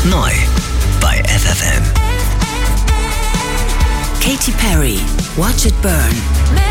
Neu bei FFN. Katy Perry, Watch It Burn.